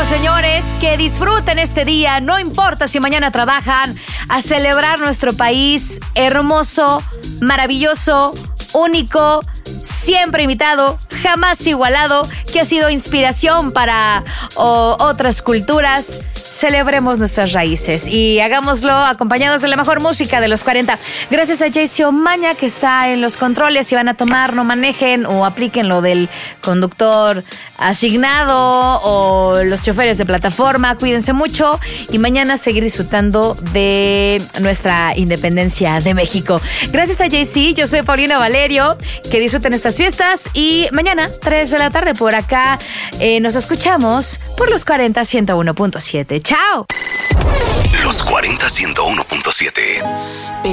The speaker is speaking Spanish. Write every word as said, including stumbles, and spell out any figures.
ánimo, señores, que disfruten este día, no importa si mañana trabajan, a celebrar nuestro país hermoso, maravilloso, único, siempre imitado, jamás igualado, que ha sido inspiración para oh, otras culturas. Celebremos nuestras raíces y hagámoslo acompañados de la mejor música de los cuarenta. Gracias a Jaycee Omaña, que está en los controles. Si van a tomar, no manejen o apliquen lo del conductor asignado o los choferes de plataforma. Cuídense mucho y mañana seguir disfrutando de nuestra independencia de México. Gracias a Jaycee, yo soy Paulina Valerio. Que disfruten estas fiestas y mañana, tres de la tarde, por acá eh, nos escuchamos por los cuarenta ciento uno punto siete. ¡Chao! Los cuarenta ciento uno punto siete.